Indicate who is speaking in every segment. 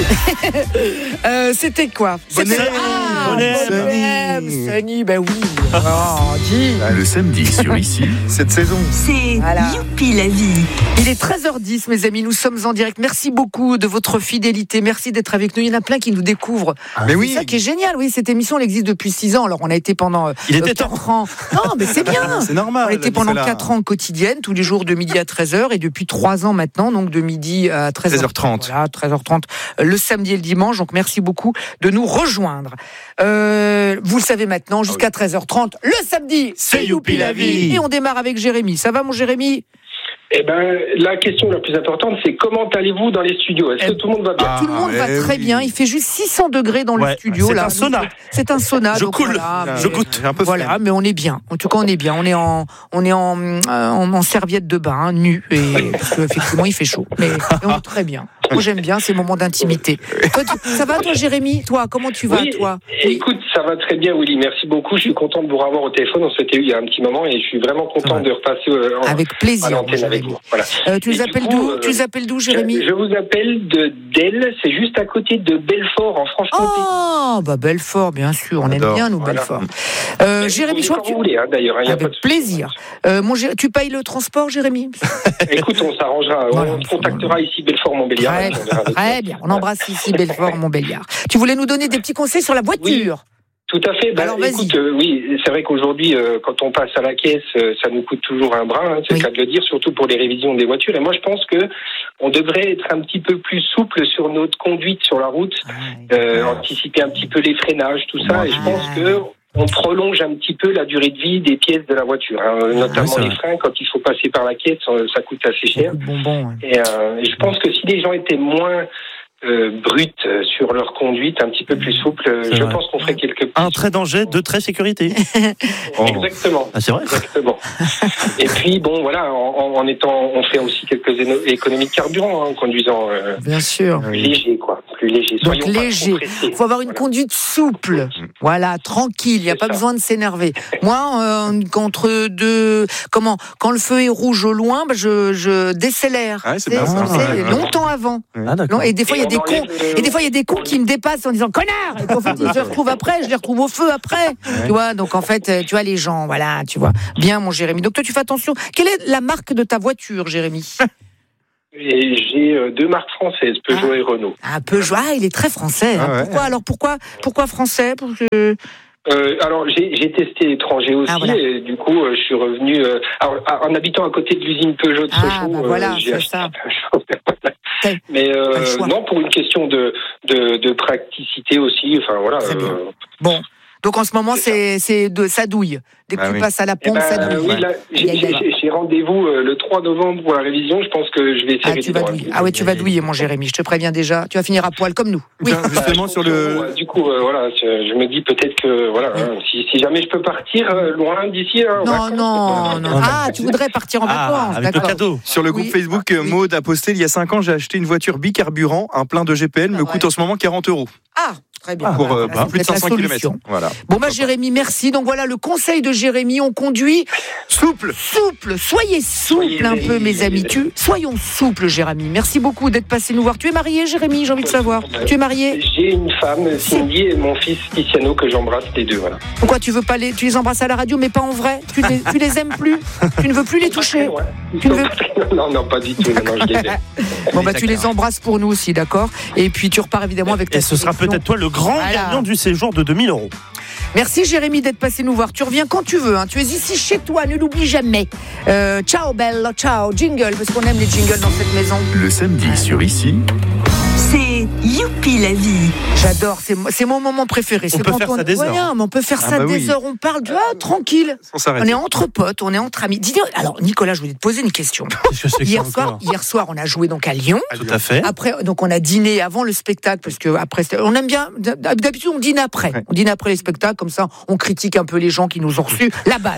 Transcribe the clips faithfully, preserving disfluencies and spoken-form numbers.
Speaker 1: euh, C'était quoi? C'était
Speaker 2: Ah,
Speaker 1: Bonhomme Sunny, ben oui. Oh, dis.
Speaker 3: Le samedi sur Ici, cette saison.
Speaker 4: C'est
Speaker 1: Voilà.
Speaker 4: Youpi la vie.
Speaker 1: Il est treize heures dix, mes amis, nous sommes en direct. Merci beaucoup de votre fidélité, merci d'être avec nous. Il y en a plein qui nous découvrent.
Speaker 3: Ah, mais oui.
Speaker 1: C'est ça qui est génial, oui, cette émission, elle existe depuis six ans. Alors, on a été pendant euh,
Speaker 2: Il était
Speaker 1: quatre ans. Non, mais c'est bien.
Speaker 3: C'est normal.
Speaker 1: On a été pendant quatre ans quotidienne, tous les jours de midi à treize heures, et depuis trois ans maintenant, donc de midi à treize heures.
Speaker 3: treize heures trente.
Speaker 1: Voilà, treize heures trente, le samedi et le dimanche. Donc, merci beaucoup de nous rejoindre. Euh, vous le savez maintenant, jusqu'à treize heures trente, le samedi,
Speaker 2: c'est Youpi la vie.
Speaker 1: Et on démarre avec Jérémy. Ça va, mon Jérémy?
Speaker 5: Eh ben, la question la plus importante, c'est comment allez-vous dans les studios? Est-ce
Speaker 1: Eh,
Speaker 5: que tout le monde va bien?
Speaker 3: Ah,
Speaker 1: Tout le monde va
Speaker 3: eh
Speaker 1: très
Speaker 3: oui.
Speaker 1: bien. Il fait juste six cents degrés dans le
Speaker 2: Ouais,
Speaker 1: studio.
Speaker 2: c'est
Speaker 1: là.
Speaker 2: un sauna.
Speaker 1: C'est un sauna.
Speaker 2: Je
Speaker 1: donc
Speaker 2: coule,
Speaker 1: voilà,
Speaker 2: je
Speaker 1: mais-
Speaker 2: goûte.
Speaker 3: J'ai un peu
Speaker 1: Voilà,
Speaker 3: flemme.
Speaker 1: mais on est bien. En tout cas, on est bien. On est en, on est en, euh, en, en serviette de bain, hein, nu, et parce qu'effectivement, il fait chaud. Mais et on est très bien. Moi, j'aime bien ces moments d'intimité. Toi, tu- ça va, toi, Jérémy? Toi, comment tu vas,
Speaker 5: Oui,
Speaker 1: toi?
Speaker 5: écoute, ça va très bien, Willy. Merci beaucoup. Je suis content de vous revoir au téléphone. On s'était eu il y a un petit moment et je suis vraiment content
Speaker 2: Ouais.
Speaker 5: de repasser euh, en,
Speaker 1: Avec
Speaker 5: à
Speaker 1: plaisir, mon
Speaker 5: l'antenne avec
Speaker 1: Jérémy.
Speaker 5: vous. Voilà.
Speaker 1: Euh, tu
Speaker 5: Et
Speaker 1: les
Speaker 5: du
Speaker 1: appelles
Speaker 5: coup,
Speaker 1: d'où?
Speaker 5: euh,
Speaker 1: Tu les appelles d'où, Jérémy?
Speaker 5: Je, je vous appelle de Delle. C'est juste à côté de Belfort, en Franche-Comté.
Speaker 1: Oh, bah Belfort, bien sûr. On aime
Speaker 3: J'adore.
Speaker 1: bien, nous,
Speaker 5: Voilà.
Speaker 1: Belfort. Euh,
Speaker 5: Mais
Speaker 1: Jérémy,
Speaker 5: vous
Speaker 1: je
Speaker 5: venez
Speaker 1: crois
Speaker 5: quand
Speaker 1: que tu...
Speaker 5: vous voulez, hein, d'ailleurs. Il y a pas
Speaker 1: Avec
Speaker 5: de souci.
Speaker 1: plaisir. Euh, mon Jé- Tu payes le transport, Jérémy?
Speaker 5: Écoute, on s'arrangera.
Speaker 1: Voilà,
Speaker 5: on contactera ici Belfort-Montbéliard.
Speaker 1: Très,
Speaker 5: On verra avec
Speaker 1: très
Speaker 5: ça.
Speaker 1: bien. On embrasse ici Belfort, Montbéliard. Tu voulais nous donner des petits conseils sur la voiture?
Speaker 5: Tout à fait. Ben,
Speaker 1: Alors, vas-y.
Speaker 5: écoute, euh, oui, c'est vrai qu'aujourd'hui, euh, quand on passe à la caisse, euh, ça nous coûte toujours un bras, hein, c'est
Speaker 1: Oui.
Speaker 5: le cas de le dire, surtout pour les révisions des voitures. Et moi, je pense que on devrait être un petit peu plus souple sur notre conduite sur la route, euh, anticiper un petit peu les freinages, tout ça. Et je pense que on prolonge un petit peu la durée de vie des pièces de la voiture, hein, notamment
Speaker 2: c'est
Speaker 5: les
Speaker 2: vrai.
Speaker 5: freins. Quand il faut passer par la caisse, euh, ça coûte assez cher.
Speaker 1: Beaucoup de bonbons. ouais.
Speaker 5: Et, euh, et je pense que si les gens étaient moins euh, bruts euh, sur leur conduite, un petit peu plus souples, euh,
Speaker 2: C'est
Speaker 5: je
Speaker 2: vrai.
Speaker 5: pense qu'on ferait quelques petits...
Speaker 2: Un trait danger, deux traits sécurité.
Speaker 3: Oh.
Speaker 5: Exactement.
Speaker 2: Ah, c'est vrai.
Speaker 5: Exactement. Et puis bon, voilà, en, en étant, on fait aussi quelques éno- économies de carburant hein, en conduisant euh,
Speaker 1: Bien sûr.
Speaker 5: plus léger, quoi, plus léger.
Speaker 1: Donc
Speaker 5: Soyons pas trop
Speaker 1: léger.
Speaker 5: pressés.
Speaker 1: Il faut avoir une
Speaker 5: Voilà.
Speaker 1: conduite souple. Voilà, tranquille. Il n'y a
Speaker 5: C'est
Speaker 1: pas
Speaker 5: ça.
Speaker 1: besoin de s'énerver. Moi, euh, contre deux, comment, quand le feu est rouge au loin, bah, je, je décélère.
Speaker 3: Ouais, c'est
Speaker 1: Tu sais,
Speaker 3: bien ça.
Speaker 1: tu sais,
Speaker 3: Ouais, ouais.
Speaker 1: longtemps avant.
Speaker 2: Ah, d'accord.
Speaker 1: Non, et des fois, il y a
Speaker 5: Et
Speaker 1: des
Speaker 5: on
Speaker 1: cons.
Speaker 5: enlève le-
Speaker 1: Et des fois, il y a des cons qui me dépassent en disant connard. Et qu'en fait, je les retrouve après. Je les retrouve au feu après. Tu vois. Donc en fait, euh, tu vois les gens. Voilà. Tu vois. Bien, mon Jérémy. Donc toi, tu fais attention. Quelle est la marque de ta voiture, Jérémy?
Speaker 5: Et j'ai euh, deux marques françaises, Peugeot
Speaker 1: Ah.
Speaker 5: et Renault.
Speaker 1: Un Peugeot. Ah, il est très français. hein.
Speaker 3: Ah ouais.
Speaker 1: Pourquoi alors? Pourquoi? Pourquoi français? Pour que...
Speaker 5: Euh, alors j'ai, j'ai testé étranger aussi,
Speaker 1: Ah, voilà.
Speaker 5: et du coup euh, je suis revenu. Euh, alors, à- en habitant à côté de l'usine Peugeot de
Speaker 1: Ah,
Speaker 5: Sochaux,
Speaker 1: bah voilà,
Speaker 5: euh, j'ai
Speaker 1: c'est
Speaker 5: acheté
Speaker 1: ça.
Speaker 5: Peugeot.
Speaker 1: C'est-
Speaker 5: Mais
Speaker 1: Pas le
Speaker 5: euh,
Speaker 1: choix.
Speaker 5: non, pour une question de de, de praticité aussi. Enfin voilà.
Speaker 1: Très bien.
Speaker 5: euh,
Speaker 1: Bon. Donc en ce moment, c'est, c'est de ça douille. Dès que
Speaker 3: Bah
Speaker 1: tu
Speaker 3: oui.
Speaker 1: passes à la
Speaker 5: Eh
Speaker 1: pompe,
Speaker 5: ben,
Speaker 1: ça
Speaker 5: euh,
Speaker 1: douille.
Speaker 5: oui, là, j'ai,
Speaker 1: Aïe, aïe, aïe.
Speaker 5: j'ai- j'ai rendez-vous euh, le trois novembre pour la révision. Je pense que je vais essayer
Speaker 1: Ah,
Speaker 5: de
Speaker 1: tu vas
Speaker 5: droit.
Speaker 1: douiller. Ah ouais, tu vas douiller, mon Jérémy. Je te préviens déjà. Tu vas finir à poil comme nous. Oui.
Speaker 3: Tiens, justement, sur le.
Speaker 5: Ouais, du coup, euh, voilà, je, je me dis peut-être que voilà, hein, si, si jamais je peux partir euh, loin d'ici. hein, en
Speaker 1: Non,
Speaker 5: vacances,
Speaker 1: non,
Speaker 5: voilà.
Speaker 1: non. Ah, tu voudrais partir en
Speaker 2: Ah,
Speaker 1: vacances,
Speaker 2: avec le
Speaker 1: d'accord.
Speaker 2: cadeau.
Speaker 3: Sur le groupe
Speaker 1: Oui.
Speaker 3: Facebook,
Speaker 1: Ah,
Speaker 3: euh,
Speaker 1: oui.
Speaker 3: Maud a posté il y a cinq ans, j'ai acheté une voiture bicarburant, un plein de G P L,
Speaker 1: Ah,
Speaker 3: me coûte
Speaker 1: ouais.
Speaker 3: en ce moment quarante euros.
Speaker 1: Ah, très bien.
Speaker 3: Pour euh,
Speaker 1: Voilà,
Speaker 3: bah,
Speaker 1: ça
Speaker 3: plus de
Speaker 1: peut être
Speaker 3: cinq
Speaker 1: la
Speaker 3: cents kilomètres.
Speaker 1: solution.
Speaker 3: Voilà.
Speaker 1: Bon, bah, Jérémy, merci. Donc voilà le conseil de Jérémy. On conduit
Speaker 3: Souple.
Speaker 1: souple. Soyez souple
Speaker 5: Soyez
Speaker 1: un peu, mes amis. Tu... Soyons souples, Jérémy. Merci beaucoup d'être passé nous voir. Tu es marié, Jérémy? J'ai envie de savoir. Tu es marié?
Speaker 5: J'ai une femme, Cindy, et mon fils Tiziano que j'embrasse les deux. Voilà.
Speaker 1: Pourquoi tu veux pas les, tu les embrasses à la radio, mais pas en vrai? Tu les, tu les aimes plus? Tu ne veux plus les toucher?
Speaker 5: Ouais.
Speaker 1: Tu ne veux-
Speaker 5: Non, non, pas du tout. Non, non, je les aime.
Speaker 1: Bon, bah, tu les embrasses pour nous aussi, d'accord? Et puis, tu repars évidemment avec ta
Speaker 2: Et ce sera
Speaker 1: sélection.
Speaker 2: peut-être toi le grand
Speaker 1: Voilà.
Speaker 2: gagnant du séjour de deux mille euros.
Speaker 1: Merci, Jérémy, d'être passé nous voir. Tu reviens quand tu veux, hein. Tu es ici chez toi, ne l'oublie jamais. Euh, ciao, belle, ciao. Jingle, parce qu'on aime les jingles dans cette maison.
Speaker 3: Le samedi sur Ici,
Speaker 4: C'est Youpi la vie.
Speaker 1: J'adore, c'est, mo- c'est mon moment préféré.
Speaker 2: On
Speaker 1: C'est
Speaker 2: peut
Speaker 1: quand
Speaker 2: faire
Speaker 1: on...
Speaker 2: ça des
Speaker 1: Ouais,
Speaker 2: heures.
Speaker 1: mais on peut faire
Speaker 3: Ah
Speaker 1: ça
Speaker 3: bah
Speaker 1: des
Speaker 3: oui.
Speaker 1: heures. On parle de ah, tranquille.
Speaker 3: sans s'arrêter.
Speaker 1: On est entre potes, on est entre amis. Dis-moi, alors, Nicolas, je voulais te poser une question.
Speaker 2: Qu'est-ce que c'est que ça
Speaker 1: Hier soir,
Speaker 2: encore
Speaker 1: hier soir, on a joué donc à Lyon.
Speaker 2: Tout à fait.
Speaker 1: Après, donc on a dîné avant le spectacle parce que après, c'était- on aime bien. D'habitude, on dîne après.
Speaker 3: Ouais.
Speaker 1: On dîne après les spectacles, comme ça, on critique un peu les gens qui nous ont reçus. La base.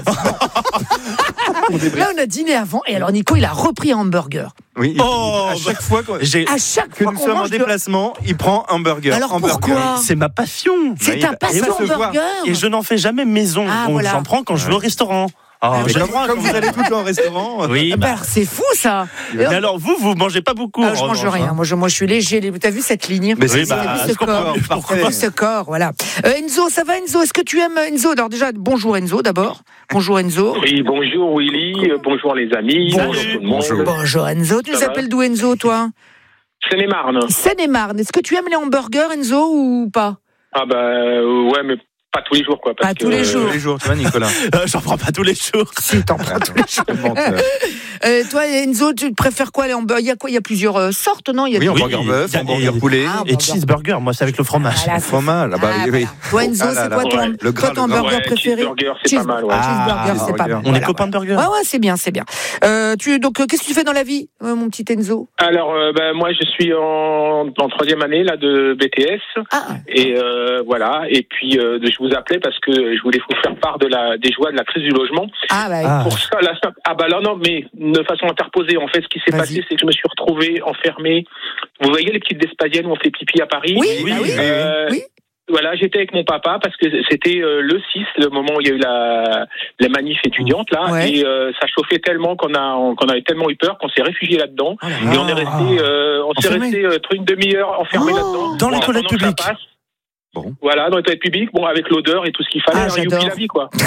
Speaker 1: Là, on a dîné avant, et alors Nico, il a repris un hamburger.
Speaker 3: Oui, et
Speaker 2: Oh,
Speaker 3: à chaque fois qu'on-
Speaker 2: J'ai-
Speaker 1: À chaque
Speaker 3: que
Speaker 1: fois
Speaker 3: nous
Speaker 1: qu'on
Speaker 3: sommes en
Speaker 1: mange de-
Speaker 3: déplacement, il prend un burger.
Speaker 1: Alors
Speaker 3: hamburger.
Speaker 1: pourquoi
Speaker 2: C'est ma passion.
Speaker 1: C'est
Speaker 3: Oui,
Speaker 1: ta
Speaker 3: bah,
Speaker 1: passion
Speaker 3: ça se voit.
Speaker 1: hamburger.
Speaker 2: Et je n'en fais jamais maison.
Speaker 1: Ah,
Speaker 2: Donc
Speaker 1: voilà.
Speaker 2: j'en prends quand je vais au restaurant. Ah,
Speaker 3: Mais
Speaker 2: j'ai le
Speaker 3: comme,
Speaker 2: droit,
Speaker 3: comme vous allez tout le temps au restaurant. euh,
Speaker 2: Oui,
Speaker 1: Eh
Speaker 2: bah,
Speaker 1: ben, c'est fou ça.
Speaker 2: mais alors vous, vous mangez pas beaucoup.
Speaker 1: Ah,
Speaker 2: en
Speaker 1: je mange
Speaker 2: revanche,
Speaker 1: rien.
Speaker 2: hein.
Speaker 1: Moi, je, moi, je suis léger. T'as vu cette ligne?
Speaker 3: Mais
Speaker 2: Oui,
Speaker 3: c'est
Speaker 2: bah,
Speaker 1: T'as vu
Speaker 2: je
Speaker 1: ce
Speaker 2: comprends
Speaker 1: corps?
Speaker 2: mieux,
Speaker 3: Parfait.
Speaker 2: pourquoi.
Speaker 1: Ce corps, voilà. Euh, Enzo, ça va Enzo? Est-ce que tu aimes Enzo? Alors déjà, bonjour Enzo d'abord. Bonjour Enzo.
Speaker 5: Oui, bonjour Willy, euh, bonjour les amis,
Speaker 2: Salut.
Speaker 5: bonjour tout le monde.
Speaker 3: Bonjour.
Speaker 1: Bonjour Enzo. Tu
Speaker 5: Ça
Speaker 1: nous
Speaker 5: va
Speaker 1: appelles d'où Enzo, toi?
Speaker 5: Seine-et-Marne.
Speaker 1: Seine-et-Marne. Est-ce que tu aimes les hamburgers, Enzo, ou pas?
Speaker 5: Ah bah euh, ouais, mais pas tous les jours quoi. Parce
Speaker 1: Pas
Speaker 5: que,
Speaker 1: tous les
Speaker 5: euh,
Speaker 1: jours.
Speaker 3: Tous les jours, tu vois, Nicolas.
Speaker 2: Euh, J'en prends pas tous les jours.
Speaker 1: Si, t'en prends tous les jours.
Speaker 3: Bon, euh,
Speaker 1: Euh, toi, Enzo, tu préfères quoi les hamburgers? Il y a quoi? Il y a plusieurs euh, sortes, non? Il y a
Speaker 3: Oui,
Speaker 1: des-
Speaker 3: hamburger
Speaker 2: Oui,
Speaker 3: bœuf,
Speaker 2: il y a-
Speaker 3: hamburger
Speaker 2: et-
Speaker 3: poulet.
Speaker 1: Ah,
Speaker 2: Et cheeseburger, moi c'est avec le fromage.
Speaker 1: Voilà,
Speaker 3: Trop mal. Ah bah,
Speaker 1: Ah,
Speaker 3: oui,
Speaker 1: voilà.
Speaker 3: oui.
Speaker 1: Toi, Enzo,
Speaker 3: Ah là
Speaker 1: c'est
Speaker 3: là.
Speaker 1: quoi ton,
Speaker 5: Ouais,
Speaker 3: le gras,
Speaker 1: toi, ton
Speaker 3: le gras.
Speaker 1: burger
Speaker 5: ouais,
Speaker 1: préféré?
Speaker 5: cheeseburger, c'est pas mal, ouais.
Speaker 1: Cheeseburger,
Speaker 3: Ah,
Speaker 1: c'est pas mal.
Speaker 2: On est
Speaker 1: Voilà.
Speaker 2: copains de burger.
Speaker 1: Ouais, ouais, c'est bien, c'est bien. Euh, tu, donc, euh, qu'est-ce que tu fais dans la vie, euh, mon petit Enzo?
Speaker 5: Alors euh, bah, moi je suis en, en troisième année là de B T S
Speaker 1: Ah,
Speaker 5: et euh, voilà et puis euh, je vous appelais parce que je voulais vous faire part de la des joies de la crise du logement.
Speaker 1: ah, bah,
Speaker 2: Ah.
Speaker 5: Pour ça, là, ça- ah bah là, non, mais de façon interposée, en fait, ce qui s'est
Speaker 1: Vas-y.
Speaker 5: passé, c'est que je me suis retrouvé enfermé. Vous voyez les petites Vespasiennes où on fait pipi à Paris?
Speaker 1: oui,
Speaker 3: Oui,
Speaker 1: bah oui.
Speaker 3: oui,
Speaker 5: Euh,
Speaker 1: oui.
Speaker 5: Voilà, j'étais avec mon papa parce que c'était euh, le six, le moment où il y a eu la, la manif étudiante là,
Speaker 1: Ouais.
Speaker 5: et euh, ça chauffait tellement qu'on a qu'on avait tellement eu peur qu'on s'est réfugié là-dedans.
Speaker 1: Oh là
Speaker 5: Et
Speaker 1: là.
Speaker 5: on est resté, euh, on s'est
Speaker 2: Enfermé.
Speaker 5: resté euh, une demi-heure enfermé
Speaker 1: Oh.
Speaker 5: là-dedans.
Speaker 2: Dans les
Speaker 5: Bon,
Speaker 2: toilettes
Speaker 5: pendant que ça
Speaker 2: publiques.
Speaker 5: passe.
Speaker 3: Bon.
Speaker 5: Voilà, dans les toilettes publiques, bon, avec l'odeur et tout ce qu'il fallait,
Speaker 1: Ah,
Speaker 5: hein,
Speaker 1: j'adore.
Speaker 5: youpi la vie, quoi.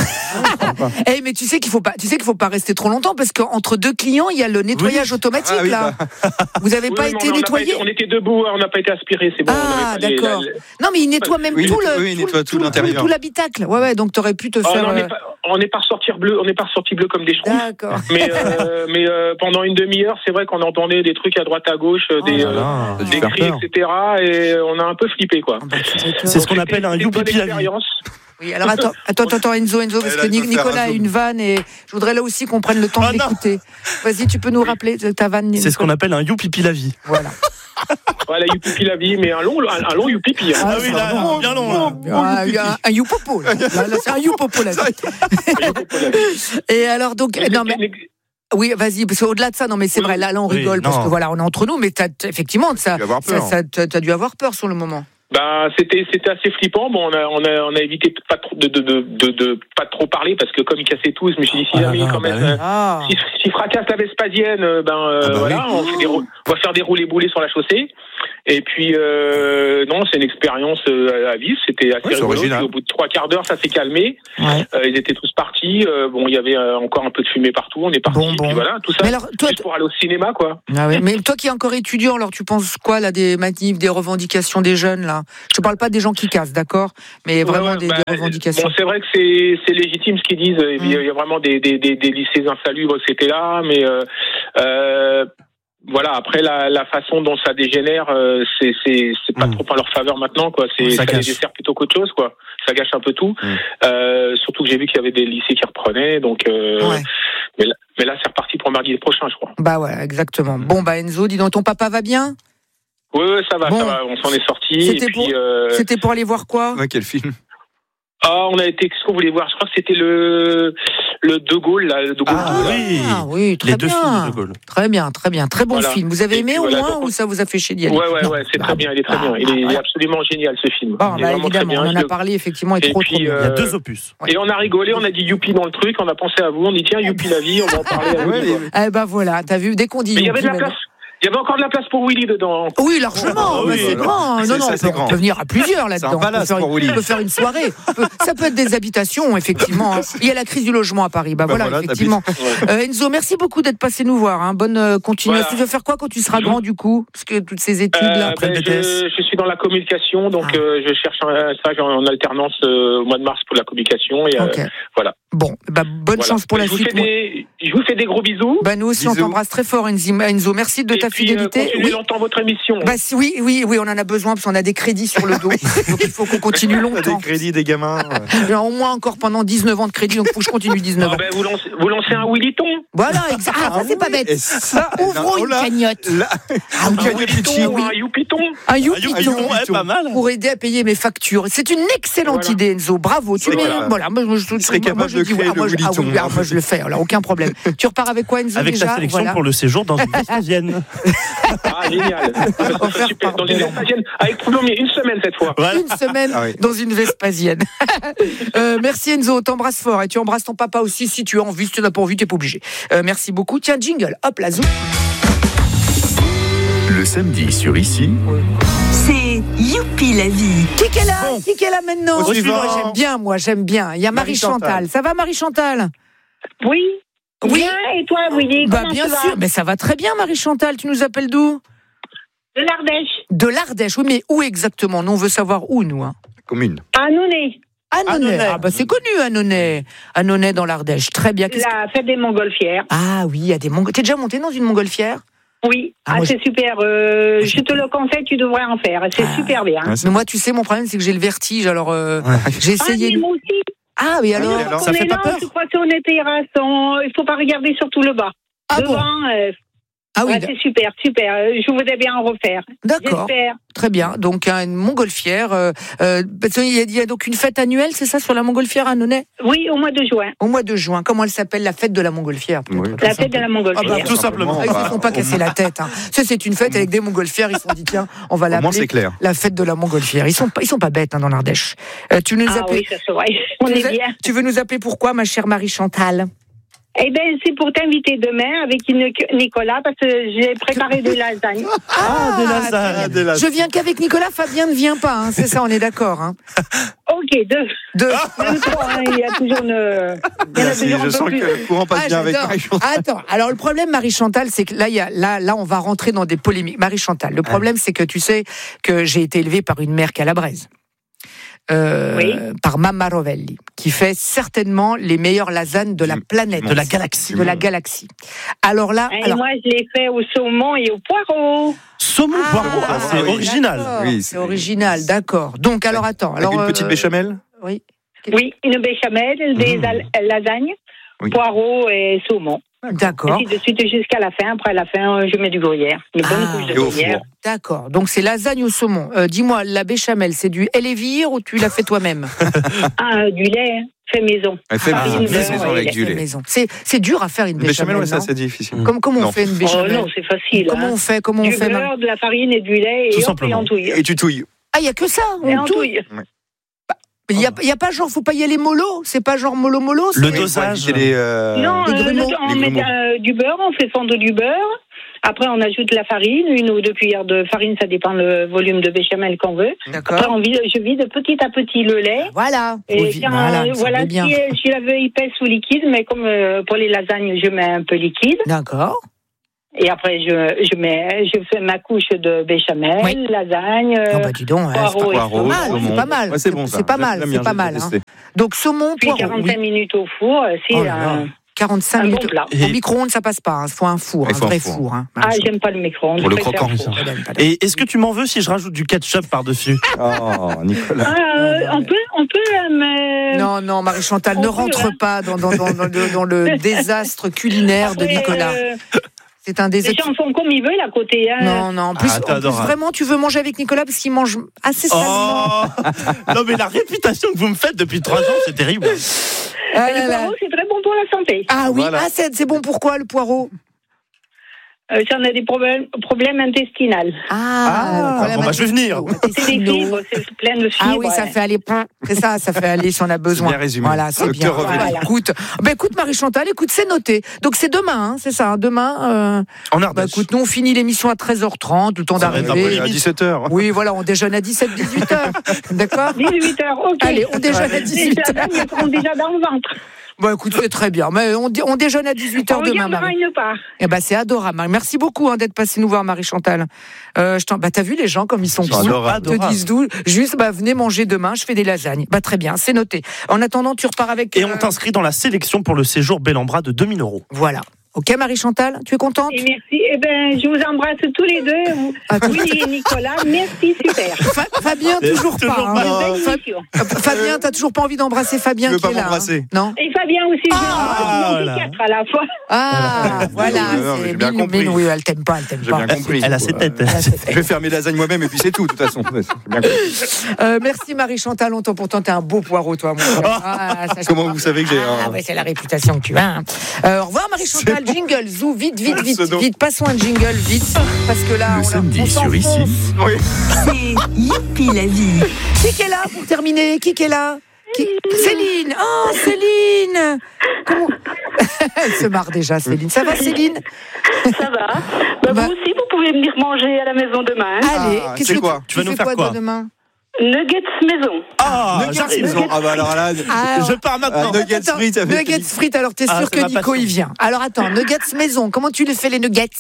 Speaker 1: Eh, mais tu sais qu'il faut pas, tu sais qu'il faut pas rester trop longtemps parce qu'entre deux clients, il y a le nettoyage automatique
Speaker 3: Ah oui,
Speaker 1: là. Vous avez
Speaker 5: Oui,
Speaker 1: pas
Speaker 5: mais
Speaker 1: été
Speaker 5: on- on n'a
Speaker 1: nettoyé?
Speaker 5: été- On était debout, hein, on n'a pas été aspiré, c'est bon.
Speaker 1: Ah,
Speaker 5: on avait pas les-
Speaker 1: d'accord.
Speaker 5: la-
Speaker 1: Non, mais il nettoie même
Speaker 3: Oui,
Speaker 1: tout
Speaker 3: il nettoie-
Speaker 1: le,
Speaker 3: oui, il nettoie tout l'intérieur.
Speaker 1: tout l'habitacle. Ouais, ouais. Donc t'aurais pu te
Speaker 5: Oh,
Speaker 1: faire.
Speaker 5: non, on n'est
Speaker 1: euh,
Speaker 5: pas, on n'est pas ressorti bleu, on n'est pas ressorti bleu comme des schtroumpfs.
Speaker 1: D'accord.
Speaker 5: Mais, euh, mais euh, pendant une demi-heure, c'est vrai qu'on entendait des trucs à droite à gauche, euh,
Speaker 1: Oh
Speaker 5: des,
Speaker 1: là
Speaker 5: euh,
Speaker 2: là.
Speaker 3: Ça a dû
Speaker 5: des
Speaker 3: faire
Speaker 5: cris,
Speaker 3: peur.
Speaker 5: et cetera. Et on a un peu flippé, quoi.
Speaker 1: Ah bah, tu m'étonnes.
Speaker 2: C'est ce qu'on
Speaker 5: C'était-
Speaker 2: appelle un
Speaker 5: c'était une bonne
Speaker 2: youpi la vie.
Speaker 5: expérience.
Speaker 1: Oui, alors attends, attends, attends, Enzo, Enzo, parce
Speaker 3: Elle
Speaker 1: que
Speaker 3: a
Speaker 1: Ni-
Speaker 3: dû faire
Speaker 1: Nicolas
Speaker 3: un
Speaker 1: a
Speaker 3: zoom.
Speaker 1: une vanne et je voudrais là aussi qu'on prenne le temps
Speaker 2: Ah
Speaker 1: de
Speaker 2: non.
Speaker 1: l'écouter. Vas-y, tu peux nous rappeler ta vanne,
Speaker 2: C'est ce qu'on
Speaker 1: Nicolas.
Speaker 2: appelle un youpi la vie.
Speaker 1: Voilà.
Speaker 5: Voilà, youpipi la vie, mais un long, un, un long youpipi. Hein.
Speaker 2: Ah oui, là,
Speaker 3: bon,
Speaker 2: bien long.
Speaker 3: bon.
Speaker 2: là.
Speaker 1: Ah, il y a un, un youpopo, là. Là, là, c'est un youpopo, là. Et alors, donc, non, mais. Oui, vas-y, parce qu'au-delà de ça, non, mais c'est
Speaker 5: Oui.
Speaker 1: vrai, là, là, on
Speaker 2: Oui,
Speaker 1: rigole, parce
Speaker 2: non.
Speaker 1: que voilà, on est entre nous, mais t'as, t'as- effectivement, ça,
Speaker 3: Tu vas avoir
Speaker 1: ça,
Speaker 3: peur.
Speaker 1: ça, t'as, t'as dû avoir peur sur le moment.
Speaker 5: Ben, c'était c'était assez flippant. Bon, on a on a on a évité de pas trop de de de, de, de pas trop parler parce que comme ils cassaient tous, je me suis dit si
Speaker 2: Ah
Speaker 5: jamais
Speaker 2: là là,
Speaker 5: quand
Speaker 2: bah
Speaker 5: même
Speaker 2: oui.
Speaker 5: euh,
Speaker 1: Ah.
Speaker 5: si s'ils fracassent la Vespasienne, euh, ben euh,
Speaker 3: Ah bah
Speaker 5: voilà,
Speaker 3: oui.
Speaker 5: on, fait des rou- on va faire des roulés boulés sur la chaussée. Et puis euh, non, c'est une expérience euh, à vivre. C'était assez
Speaker 3: Ouais, c'est
Speaker 5: rigolo.
Speaker 3: original.
Speaker 5: Puis au bout de trois quarts d'heure, ça s'est calmé.
Speaker 1: Ouais.
Speaker 5: Euh, ils étaient tous partis. Euh, bon, il y avait euh, encore un peu de fumée partout. On est partis.
Speaker 1: Bon, bon.
Speaker 5: Puis voilà, tout ça.
Speaker 1: Mais alors, toi,
Speaker 5: Juste pour aller au cinéma, quoi.
Speaker 1: Ah ouais. Mais toi qui es encore étudiant, alors tu penses quoi là des manifs, des revendications des jeunes là? Je te parle pas des gens qui cassent, d'accord? Mais vraiment
Speaker 5: Ouais, ouais,
Speaker 1: des,
Speaker 5: bah,
Speaker 1: des revendications.
Speaker 5: Bon, c'est vrai que c'est c'est légitime ce qu'ils disent. Il y a-
Speaker 1: Mm.
Speaker 5: il y a vraiment des des des, des lycées insalubres, et cetera. Mais euh, euh, voilà, après la, la façon dont ça dégénère, euh, c'est c'est c'est pas
Speaker 2: Mm.
Speaker 5: trop en leur faveur maintenant, quoi. C'est
Speaker 2: Ça
Speaker 5: ça, les
Speaker 2: gâche.
Speaker 5: dessert plutôt qu'autre chose, quoi. Ça gâche un peu tout.
Speaker 3: Mm.
Speaker 5: Euh, surtout que j'ai vu qu'il y avait des lycées qui reprenaient, donc. Euh,
Speaker 1: Ouais.
Speaker 5: Mais là, mais là, c'est reparti pour mardi prochain, je crois.
Speaker 1: Bah ouais, exactement. Bon bah Enzo, dis donc, ton papa va bien?
Speaker 5: Oui, oui, ça va,
Speaker 1: Bon.
Speaker 5: ça va. On s'en est sorti.
Speaker 1: C'était
Speaker 5: Et puis,
Speaker 1: pour-
Speaker 5: euh,
Speaker 1: C'était pour aller voir quoi?
Speaker 3: Ouais, quel film.
Speaker 5: ah, on a été. Qu'est-ce qu'on voulait voir? Je crois que c'était le le De Gaulle, là, le De Gaulle.
Speaker 2: Ah,
Speaker 5: deux, là.
Speaker 2: oui.
Speaker 1: Ah oui, très
Speaker 2: Les deux films
Speaker 1: bien.
Speaker 2: de De Gaulle.
Speaker 1: Très bien, très bien. Très bon
Speaker 5: Voilà.
Speaker 1: film. Vous avez
Speaker 5: Et
Speaker 1: aimé
Speaker 5: puis
Speaker 1: au
Speaker 5: voilà,
Speaker 1: moins
Speaker 5: donc on-
Speaker 1: ou ça vous a fait chier d'y aller?
Speaker 5: Ouais, ouais,
Speaker 1: Non.
Speaker 5: ouais, c'est
Speaker 1: Bah,
Speaker 5: très bien, il est très
Speaker 1: ah,
Speaker 5: bien. Il est, il est
Speaker 1: ah,
Speaker 5: absolument génial, ce film.
Speaker 1: Bon,
Speaker 5: il est
Speaker 1: bah,
Speaker 5: vraiment très
Speaker 1: évidemment,
Speaker 5: bien.
Speaker 1: on en
Speaker 5: je
Speaker 1: a
Speaker 5: le-
Speaker 1: parlé effectivement, il est
Speaker 5: Et
Speaker 1: trop
Speaker 5: puis,
Speaker 1: trop bien.
Speaker 2: Il y a
Speaker 5: Euh,
Speaker 2: deux opus.
Speaker 1: Ouais.
Speaker 5: Et on a rigolé, on a dit youpi dans le truc, on a pensé à vous, on dit tiens, youpi la vie, on va en parler à vous.
Speaker 3: Ouais, les-
Speaker 1: Eh ben voilà, t'as vu, dès qu'on dit.
Speaker 5: Mais il y avait de la
Speaker 1: Youpi,
Speaker 5: place. Il y avait encore de la place pour Willy dedans.
Speaker 1: Oui, largement,
Speaker 2: Ah
Speaker 1: bah,
Speaker 2: oui,
Speaker 1: c'est
Speaker 2: oui.
Speaker 1: grand.
Speaker 3: C'est-
Speaker 1: Non, non,
Speaker 3: ça,
Speaker 1: on
Speaker 3: c'est
Speaker 1: peut,
Speaker 3: grand.
Speaker 1: on peut venir à plusieurs là-dedans.
Speaker 3: C'est un
Speaker 1: On peut
Speaker 3: palace
Speaker 1: faire une-
Speaker 3: pour Willy.
Speaker 1: On peut faire une soirée. On peut- ça peut être des habitations, effectivement. hein. Il y a la crise du logement à Paris. Bah,
Speaker 3: Bah
Speaker 1: voilà,
Speaker 3: voilà,
Speaker 1: effectivement. Euh, Enzo, merci beaucoup d'être passé nous voir. Hein. Bonne euh, continuation.
Speaker 5: Voilà.
Speaker 1: Tu veux faire quoi quand tu seras grand du coup? Parce que toutes ces études là.
Speaker 5: Euh,
Speaker 2: après le
Speaker 5: ben,
Speaker 2: B T S.
Speaker 5: je, je suis dans la communication, donc
Speaker 1: Ah.
Speaker 5: euh, je cherche un stage en, en alternance euh, au mois de mars pour la communication. Et, euh,
Speaker 1: Ok.
Speaker 5: voilà.
Speaker 1: Bon, bah, bonne
Speaker 5: voilà.
Speaker 1: chance pour la
Speaker 5: je vous
Speaker 1: suite.
Speaker 5: fais des, je vous fais des gros bisous.
Speaker 1: Bah, nous aussi, on
Speaker 3: Bisous.
Speaker 1: t'embrasse très fort, Enzo. Enzo, merci de
Speaker 5: et
Speaker 1: ta
Speaker 5: puis,
Speaker 1: fidélité.
Speaker 5: Euh, continuez
Speaker 1: Oui.
Speaker 5: longtemps votre émission.
Speaker 1: Bah, si- oui, oui, oui, on en a besoin parce qu'on a des crédits sur le dos. Donc il faut qu'on continue
Speaker 3: T'as
Speaker 1: longtemps.
Speaker 3: des crédits, des gamins. euh.
Speaker 1: Genre, au moins encore pendant dix-neuf ans de crédit, donc il faut que je continue dix-neuf
Speaker 5: Ah,
Speaker 1: ans.
Speaker 5: ben, vous, lancez, vous lancez un Willyton.
Speaker 1: Voilà, exact. Ah, ça, c'est pas bête.
Speaker 3: Et ça,
Speaker 1: Ouvrons
Speaker 3: oh
Speaker 1: une
Speaker 3: là,
Speaker 1: cagnotte.
Speaker 3: là,
Speaker 1: Ah,
Speaker 3: une
Speaker 1: oui.
Speaker 3: cagnotte litchi.
Speaker 5: Willyton, un youpiton.
Speaker 1: Un
Speaker 2: Ah,
Speaker 1: youpiton.
Speaker 2: you- ouais, pas mal.
Speaker 1: Pour aider à payer mes factures. C'est une excellente
Speaker 5: Voilà.
Speaker 1: idée, Enzo. Bravo. Tu
Speaker 3: C'est
Speaker 1: mets,
Speaker 3: capable.
Speaker 1: voilà, moi, je, je,
Speaker 3: Il serait
Speaker 1: moi,
Speaker 3: capable
Speaker 1: je
Speaker 3: de
Speaker 1: dis,
Speaker 3: créer
Speaker 1: ah, moi,
Speaker 3: le
Speaker 1: je, ah oui,
Speaker 3: Willyton.
Speaker 1: ah, moi, je le fais, alors aucun problème. Tu repars avec quoi, Enzo,
Speaker 2: Avec
Speaker 1: déjà
Speaker 2: ta sélection
Speaker 1: Voilà.
Speaker 2: pour le séjour dans une Vespasienne.
Speaker 6: Ah, génial.
Speaker 1: Offert
Speaker 6: Super.
Speaker 1: par
Speaker 6: Dans une
Speaker 1: Bélambra.
Speaker 6: Vespasienne, avec premier une semaine cette fois.
Speaker 2: Voilà.
Speaker 1: Une semaine
Speaker 3: Ah oui.
Speaker 1: dans une Vespasienne. euh, merci Enzo, t'embrasses fort et tu embrasses ton papa aussi si tu as envie, si tu n'as pas envie, t'es pas obligé. Euh, merci beaucoup. Tiens, jingle, hop, la zou.
Speaker 7: Le samedi sur Ici,
Speaker 4: C'est Youpi la vie.
Speaker 1: Qui est là Qui est là maintenant
Speaker 3: Au suivant.
Speaker 1: Moi, j'aime bien, moi, j'aime bien. Il y a Marie-Chantal.
Speaker 3: Marie-Chantal.
Speaker 1: Ça va, Marie-Chantal
Speaker 8: Oui.
Speaker 1: Oui.
Speaker 8: Bien, et toi, Willy,
Speaker 1: Bah,
Speaker 8: comment
Speaker 1: bien
Speaker 8: tu vas?
Speaker 1: sûr, mais ça va très bien, Marie-Chantal. Tu nous appelles d'où
Speaker 8: De l'Ardèche.
Speaker 1: De l'Ardèche, oui, mais où exactement Nous, on veut savoir où, nous. Hein.
Speaker 3: Commune.
Speaker 8: À Nouné,
Speaker 1: Annonay.
Speaker 2: Annonay.
Speaker 1: Ah, bah, c'est connu, Annonay. Annonay dans l'Ardèche. Très bien. Qu'est-ce que-
Speaker 8: la fête des Montgolfières.
Speaker 1: Ah, oui, il y a des Mongols. T'es déjà monté dans une montgolfière
Speaker 8: Oui,
Speaker 1: Ah,
Speaker 8: ah,
Speaker 1: moi,
Speaker 8: c'est super. euh,
Speaker 1: Moi,
Speaker 8: je
Speaker 1: j'ai-
Speaker 8: te le conseille, tu devrais en faire. C'est
Speaker 1: Ah.
Speaker 8: super bien.
Speaker 3: Ouais, c'est-
Speaker 1: Mais moi, tu sais, mon problème, c'est que j'ai le vertige. Alors, euh, j'ai
Speaker 8: Ah,
Speaker 1: essayé.
Speaker 8: mais moi aussi.
Speaker 1: Ah, mais alors,
Speaker 3: Oui, alors,
Speaker 2: ça
Speaker 8: On
Speaker 2: fait
Speaker 8: est
Speaker 2: pas
Speaker 8: là,
Speaker 2: peur
Speaker 8: je crois que c'est on est terrassant. Il faut pas regarder surtout le bas.
Speaker 1: Ah bon
Speaker 8: Devant, euh,
Speaker 1: Ah oui,
Speaker 8: ouais, c'est super, super. Euh, Je voudrais bien en refaire.
Speaker 1: d'accord.
Speaker 8: J'espère.
Speaker 1: Très bien. Donc, hein, une montgolfière. Euh, euh, parce qu'il y, a- il y a donc une fête annuelle, c'est ça, sur la montgolfière à Annonay
Speaker 8: Oui, au mois de juin.
Speaker 1: au mois de juin. Comment elle s'appelle, la fête de la montgolfière peut-être,
Speaker 3: Oui.
Speaker 1: très
Speaker 8: La fête de la
Speaker 1: Ah bah,
Speaker 8: Montgolfière.
Speaker 2: Tout simplement.
Speaker 1: Ah, ils ne sont pas cassés la tête. Hein. Ça, c'est une fête avec des montgolfières. Ils se sont dit, tiens, on va
Speaker 3: Au moins,
Speaker 1: l'appeler
Speaker 3: c'est clair.
Speaker 1: la fête de la montgolfière. Ils sont pas, ils sont pas bêtes hein, dans l'Ardèche. Euh, tu, nous
Speaker 8: Ah
Speaker 1: appelles-
Speaker 8: oui, ça c'est vrai. On
Speaker 1: tu, nous
Speaker 8: est
Speaker 1: a-
Speaker 8: bien.
Speaker 1: tu veux nous appeler pourquoi, ma chère Marie-Chantal
Speaker 8: Eh bien, c'est pour t'inviter demain avec une- Nicolas parce que j'ai préparé des lasagnes.
Speaker 2: Ah, des
Speaker 1: très
Speaker 2: lasagnes.
Speaker 1: bien.
Speaker 3: des lasagnes.
Speaker 1: Je viens qu'avec Nicolas, Fabien ne vient pas. Hein. C'est ça, on est d'accord. Hein.
Speaker 8: Ok, deux.
Speaker 1: Deux.
Speaker 8: Même trois, hein, il y a toujours une. il y en a
Speaker 3: Merci,
Speaker 8: toujours un
Speaker 3: je
Speaker 8: peu
Speaker 3: sens
Speaker 8: plus.
Speaker 3: que le courant passe
Speaker 1: Ah,
Speaker 3: bien avec
Speaker 1: j'adore.
Speaker 3: Marie-Chantal.
Speaker 1: Attends, alors le problème, Marie-Chantal, c'est que là, il y a, là, là, on va rentrer dans des polémiques. Marie-Chantal, le problème, c'est que tu sais que j'ai été élevée par une mère calabraise. Euh,
Speaker 8: Oui.
Speaker 1: Par Mamma Rovelli, qui fait certainement les meilleures lasagnes de la
Speaker 3: Du-
Speaker 1: planète.
Speaker 2: De la galaxie.
Speaker 1: De la galaxie. Alors là,
Speaker 8: Et
Speaker 1: alors,
Speaker 8: moi, je l'ai fait au saumon et au poireau.
Speaker 2: Saumon
Speaker 1: Ah,
Speaker 2: poireau. Ah, c'est
Speaker 3: oui.
Speaker 2: original.
Speaker 1: d'accord,
Speaker 3: Oui,
Speaker 1: c'est
Speaker 3: c'est-
Speaker 1: original, d'accord. Donc, alors attends.
Speaker 3: Avec
Speaker 1: Alors,
Speaker 3: une petite
Speaker 1: euh,
Speaker 3: béchamel.
Speaker 1: Oui.
Speaker 8: Oui, une béchamel, des
Speaker 2: Mmh.
Speaker 8: al- lasagnes,
Speaker 3: Oui.
Speaker 8: poireau et saumon.
Speaker 1: D'accord.
Speaker 8: Ainsi de suite jusqu'à la fin. Après la fin, je mets du gruyère. Une bonne
Speaker 1: Ah.
Speaker 8: couche de
Speaker 3: Et au
Speaker 8: gruyère.
Speaker 3: four.
Speaker 1: D'accord. Donc, c'est lasagne au saumon. Euh, dis-moi, la béchamel, c'est du Elévir ou tu l'as fait toi-même
Speaker 8: Ah, du lait, hein, fait maison.
Speaker 3: Elle fait
Speaker 1: Ah,
Speaker 3: maison,
Speaker 8: une
Speaker 3: fait
Speaker 8: maison,
Speaker 3: maison
Speaker 8: ouais,
Speaker 3: avec
Speaker 8: il
Speaker 3: du
Speaker 1: Fait
Speaker 3: lait.
Speaker 1: maison. C'est, c'est dur à faire une
Speaker 3: Une béchamel,
Speaker 1: béchamel.
Speaker 3: ouais, ça
Speaker 1: non
Speaker 3: c'est difficile.
Speaker 1: Comme, comment on
Speaker 3: Non.
Speaker 1: fait une
Speaker 8: Oh
Speaker 1: béchamel
Speaker 8: non, c'est facile.
Speaker 1: Comment
Speaker 8: hein.
Speaker 1: on fait Comment
Speaker 8: Du
Speaker 1: on fait Marie
Speaker 8: beurre, de la farine et du lait
Speaker 2: Tout
Speaker 8: et on
Speaker 2: simplement.
Speaker 8: en touille.
Speaker 3: Et tu touilles.
Speaker 1: Ah, il n'y a que ça
Speaker 8: Et
Speaker 1: on
Speaker 8: en
Speaker 1: touille.
Speaker 8: touille.
Speaker 1: Il n'y a, il y a pas genre, faut pas y aller mollo. C'est pas genre mollo mollo. c'est-
Speaker 2: Le
Speaker 3: Oui, pour
Speaker 2: dosage.
Speaker 3: éviter les, euh,
Speaker 8: Non,
Speaker 1: les
Speaker 8: euh,
Speaker 1: grumeaux.
Speaker 8: le- on
Speaker 3: Les
Speaker 8: met
Speaker 3: grumeaux.
Speaker 8: euh, du beurre, on fait fondre du beurre. Après, on ajoute la farine, une ou deux cuillères de farine, ça dépend le volume de béchamel qu'on veut. Après,
Speaker 1: D'accord.
Speaker 8: on vide, je vide petit à petit le lait.
Speaker 1: Voilà.
Speaker 8: Et
Speaker 1: Oui,
Speaker 8: quand,
Speaker 1: voilà,
Speaker 8: euh,
Speaker 1: ça
Speaker 8: voilà
Speaker 1: va bien.
Speaker 8: si, si je la veux épaisse ou liquide, mais comme euh, pour les lasagnes, je mets un peu liquide.
Speaker 1: D'accord.
Speaker 8: Et après, je, je mets, je fais ma couche de béchamel,
Speaker 1: Oui.
Speaker 8: lasagne, euh,
Speaker 1: Ah bah dis donc, ouais, c'est
Speaker 8: poireau
Speaker 1: pas,
Speaker 8: et
Speaker 3: Poireau,
Speaker 8: saumon.
Speaker 1: mal,
Speaker 3: saumon.
Speaker 1: c'est pas mal.
Speaker 3: Ouais, c'est bon, ça.
Speaker 1: C'est pas mal,
Speaker 3: J'aime
Speaker 1: c'est
Speaker 3: bien,
Speaker 1: pas
Speaker 3: j'ai
Speaker 1: mal.
Speaker 3: testé.
Speaker 1: Hein. Donc saumon,
Speaker 8: puis
Speaker 1: poireau.
Speaker 8: quarante-cinq
Speaker 1: Oui.
Speaker 8: minutes au four. euh, C'est
Speaker 1: Oh là là.
Speaker 8: un,
Speaker 1: quarante-cinq
Speaker 8: un bon
Speaker 1: minutes.
Speaker 8: plat.
Speaker 2: Et-
Speaker 1: Au micro-ondes, ça passe pas. Il faut un four,
Speaker 3: Il
Speaker 1: un
Speaker 3: faut un
Speaker 1: vrai
Speaker 3: four.
Speaker 1: four. Hein.
Speaker 8: Ah, j'aime pas le micro-ondes.
Speaker 3: Pour le
Speaker 8: je préfère
Speaker 3: croquant,
Speaker 8: four.
Speaker 1: Madame, madame.
Speaker 2: Et est-ce que tu m'en veux si je rajoute du ketchup par-dessus?
Speaker 3: Oh, Nicolas.
Speaker 8: Ah, euh, on peut, on peut, euh, mais...
Speaker 1: Non, non, Marie-Chantal,
Speaker 8: on
Speaker 1: ne
Speaker 8: peut,
Speaker 1: rentre
Speaker 8: hein.
Speaker 1: pas dans, dans, dans, dans le, dans le désastre culinaire de
Speaker 8: Après,
Speaker 1: Nicolas.
Speaker 8: euh,
Speaker 1: C'est un
Speaker 8: les
Speaker 1: désastre.
Speaker 8: gens font comme ils veulent à côté. Hein.
Speaker 1: Non, non, en plus,
Speaker 2: Ah, t'es
Speaker 1: en plus,
Speaker 2: adorable.
Speaker 1: vraiment, tu veux manger avec Nicolas parce qu'il mange assez salement.
Speaker 2: Oh Non mais la réputation que vous me faites depuis trois ans, c'est terrible.
Speaker 1: Ah,
Speaker 8: Mais
Speaker 1: là,
Speaker 8: le
Speaker 1: là.
Speaker 8: poireau, c'est très bon pour la santé.
Speaker 1: Ah oui,
Speaker 3: Voilà.
Speaker 1: ah, c'est, c'est bon pourquoi le poireau
Speaker 8: Euh, si on a des problèmes, problèmes intestinaux.
Speaker 1: Ah,
Speaker 2: Ah, bon, bah, je vais venir.
Speaker 8: C'est des fibres, c'est plein de fibres.
Speaker 1: Ah oui, ça
Speaker 8: ouais.
Speaker 1: fait aller. C'est ça, ça fait aller si on a besoin.
Speaker 3: bien résumé.
Speaker 1: Voilà, c'est bien.
Speaker 3: Docteur Revelli.
Speaker 1: Voilà. Écoute, bah, écoute Marie-Chantal, écoute, c'est noté. Donc c'est demain, hein, c'est ça. Hein, demain, euh,
Speaker 2: En
Speaker 1: bah,
Speaker 2: Ardèche.
Speaker 1: écoute, nous on finit l'émission à treize heures trente, le temps
Speaker 2: Ça va être un peu
Speaker 1: d'arriver.
Speaker 3: À dix-sept heures.
Speaker 1: Oui, voilà, on déjeune à dix-sept dix-huit heures. D'accord.
Speaker 8: dix-huit heures, ok.
Speaker 1: Allez, on déjeune à
Speaker 8: Les
Speaker 1: dix-huit heures.
Speaker 8: lasagnes seront déjà dans le ventre.
Speaker 1: Bon, écoute, c'est très bien. Mais on, dé- on déjeune à dix-huit heures
Speaker 8: On
Speaker 1: demain,
Speaker 8: regardera
Speaker 1: Marie.
Speaker 8: une part.
Speaker 1: Eh ben, c'est adorable, Marie. Merci beaucoup hein, d'être passé nous voir, Marie-Chantal. Euh, je t'en- bah, t'as vu les gens comme ils sont
Speaker 3: Ils sont
Speaker 1: cool.
Speaker 3: adorables.
Speaker 1: Ils te disent d'où. Juste, bah, venez manger demain. Je fais des lasagnes. Bah, très bien, c'est noté. En attendant, tu repars avec.
Speaker 2: Et
Speaker 1: euh,
Speaker 2: on t'inscrit dans la sélection pour le séjour Bellambra de deux mille euros.
Speaker 1: Voilà. Ok, Marie-Chantal, tu es contente?
Speaker 8: Et merci. Eh ben, je vous embrasse tous les deux, vous, Willy et Nicolas. Merci, super.
Speaker 1: Fa- Fabien, toujours pas.
Speaker 2: toujours
Speaker 1: hein.
Speaker 2: pas.
Speaker 8: Belle
Speaker 1: Fa-
Speaker 8: émission.
Speaker 1: Fabien, t'as toujours pas envie d'embrasser Fabien
Speaker 3: Tu veux
Speaker 1: qui
Speaker 3: pas
Speaker 1: est là,
Speaker 3: m'embrasser
Speaker 1: hein Non.
Speaker 8: Et Fabien aussi, je
Speaker 1: Ah,
Speaker 8: l'embrasse,
Speaker 2: voilà.
Speaker 8: les quatre à la fois.
Speaker 1: Ah, voilà.
Speaker 3: Non, non, mais
Speaker 1: c'est
Speaker 3: j'ai bien
Speaker 1: Bill,
Speaker 3: compris.
Speaker 1: Bill, oui, elle t'aime pas, elle t'aime
Speaker 3: J'ai
Speaker 1: pas.
Speaker 3: bien compris.
Speaker 2: Elle a ses têtes.
Speaker 3: Je vais faire mes lasagnes moi-même et puis c'est tout, de toute façon. Ouais, c'est bien compris.
Speaker 1: Euh, merci Marie-Chantal, longtemps pourtant t'es un beau poireau toi mon frère. Ah, ça, je
Speaker 3: Comment
Speaker 1: crois.
Speaker 3: vous savez que j'ai
Speaker 1: Ah
Speaker 3: un-
Speaker 1: ouais, c'est la réputation que tu as. hein. Euh, au revoir Marie-Chantal, jingle, zou, vite, vite, vite,
Speaker 3: Pseudo.
Speaker 1: vite, passons un jingle, vite, parce que là,
Speaker 7: Le
Speaker 1: on,
Speaker 7: samedi
Speaker 1: on
Speaker 7: sur
Speaker 1: s'enfonce.
Speaker 7: Ici.
Speaker 3: Oui.
Speaker 4: C'est Youpi la vie.
Speaker 1: Qui qui est là pour terminer? Qui qui est là? Qui... Céline. Oh Céline. Comment... Elle se marre déjà Céline. Ça va Céline?
Speaker 8: Ça va. Bah,
Speaker 1: Bah-
Speaker 8: vous aussi, vous pouvez venir manger à la maison demain. hein.
Speaker 1: Allez,
Speaker 3: Ah,
Speaker 1: qu'est-ce
Speaker 3: c'est
Speaker 1: que
Speaker 3: quoi
Speaker 2: Tu vas nous
Speaker 1: fais
Speaker 2: faire
Speaker 1: quoi,
Speaker 2: quoi
Speaker 1: toi, demain?
Speaker 8: Nuggets maison.
Speaker 2: Ah,
Speaker 3: Nuggets
Speaker 2: j'arrive.
Speaker 3: maison. Ah bah alors là,
Speaker 1: Ah,
Speaker 2: Je pars maintenant.
Speaker 3: Ah, nuggets
Speaker 1: attends,
Speaker 3: frites avec
Speaker 1: nuggets
Speaker 3: Nico.
Speaker 1: frites, alors t'es
Speaker 2: Ah,
Speaker 1: sûr
Speaker 2: c'est
Speaker 1: que
Speaker 2: ma
Speaker 1: Nico
Speaker 2: passion.
Speaker 1: il vient. Alors attends, nuggets maison, comment tu les fais les nuggets?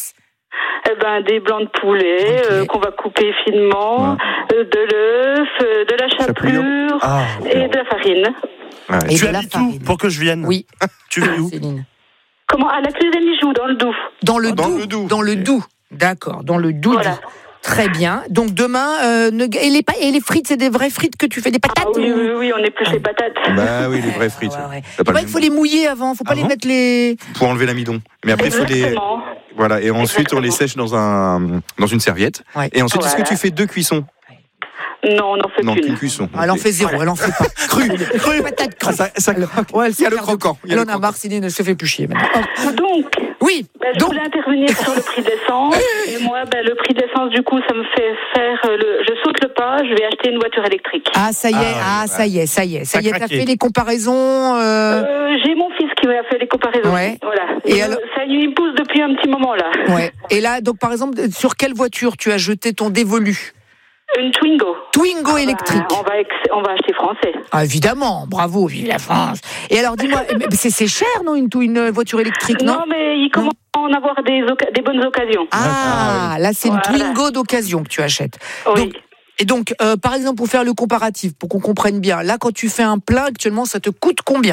Speaker 8: Eh ben, des blancs de poulet
Speaker 1: Ok.
Speaker 8: euh, qu'on va couper finement, euh, de l'œuf, euh, de la chapelure
Speaker 2: Ah.
Speaker 8: et de la farine.
Speaker 3: Ouais.
Speaker 1: Et
Speaker 2: Tu
Speaker 1: de la
Speaker 2: habites où
Speaker 1: farine.
Speaker 2: pour que je vienne?
Speaker 1: Oui.
Speaker 2: Tu vis où?
Speaker 1: Céline.
Speaker 8: Comment? À la clé des Mijoux, dans le Doubs.
Speaker 1: Dans le
Speaker 3: Dans
Speaker 1: doux.
Speaker 3: le Doubs.
Speaker 1: Dans le doux. D'accord, dans le doux.
Speaker 8: Voilà.
Speaker 1: Très bien. Donc demain, euh, nuggets- et, les pa- et les frites, c'est des vraies frites que tu fais, des patates
Speaker 8: Ah oui,
Speaker 1: ou-
Speaker 8: oui, oui, on épluche les patates.
Speaker 3: Bah oui, les vraies frites.
Speaker 1: Ouais, ouais.
Speaker 3: T'as
Speaker 1: C'est
Speaker 3: pas
Speaker 1: vrai
Speaker 3: le
Speaker 1: qu'il faut les mouiller avant, faut pas
Speaker 3: Ah
Speaker 1: les
Speaker 3: bon
Speaker 1: mettre les.
Speaker 3: Pour enlever l'amidon. Mais après, il faut les.
Speaker 8: Exactement.
Speaker 3: Voilà, et ensuite on les
Speaker 8: Exactement.
Speaker 3: sèche dans un dans une serviette.
Speaker 1: Ouais.
Speaker 3: Et ensuite, est-ce que
Speaker 8: Voilà.
Speaker 3: tu fais deux cuissons?
Speaker 8: Non, on n'en fait
Speaker 3: Non,
Speaker 8: qu'une.
Speaker 3: qu'une cuisson.
Speaker 1: Ah, elle en
Speaker 3: Ok.
Speaker 1: fait zéro, elle en fait pas.
Speaker 3: Cru, cru.
Speaker 1: Patate crue.
Speaker 3: Ça, ça-
Speaker 1: Elle- ouais, elle
Speaker 3: il y a
Speaker 1: sait
Speaker 3: le
Speaker 1: faire de-
Speaker 3: croquant. il y a
Speaker 1: Elle
Speaker 3: le
Speaker 1: en a
Speaker 3: croquant.
Speaker 1: marre, Céline, elle se fait plus chier maintenant. Oh.
Speaker 8: Donc,
Speaker 1: Oui,
Speaker 8: ben, je
Speaker 1: donc.
Speaker 8: voulais intervenir sur le prix de l'essence. Et moi, ben, le prix de l'essence, du coup, ça me fait faire euh, le. Je saute le pas, je vais acheter une voiture électrique.
Speaker 1: Ah, ça y est,
Speaker 2: Ah,
Speaker 1: ah, ça y est, ça y est. Ça
Speaker 2: Ça
Speaker 1: y est, t'as
Speaker 2: craqué.
Speaker 1: fait les comparaisons. euh,
Speaker 8: Euh, J'ai mon fils qui m'a fait les comparaisons.
Speaker 1: Ouais.
Speaker 8: Voilà.
Speaker 1: Et
Speaker 8: Et
Speaker 1: alors-
Speaker 8: ça lui pousse depuis un petit moment là.
Speaker 1: Ouais. Et là, donc par exemple, sur quelle voiture tu as jeté ton dévolu?
Speaker 8: Une Twingo.
Speaker 1: Twingo
Speaker 8: Ah,
Speaker 1: électrique.
Speaker 8: on, va ex- on va acheter français.
Speaker 1: Ah, évidemment, bravo, vive la France. Et alors, dis-moi, mais c'est c'est cher, non, une, une voiture électrique, non,
Speaker 8: Non, mais il commence à en avoir des, oca- des bonnes occasions.
Speaker 1: Ah, là, c'est une
Speaker 8: Voilà.
Speaker 1: Twingo d'occasion que tu achètes.
Speaker 8: Oui.
Speaker 1: Donc, et donc, euh, par exemple, pour faire le comparatif, pour qu'on comprenne bien, là, quand tu fais un plein, actuellement, ça te coûte combien?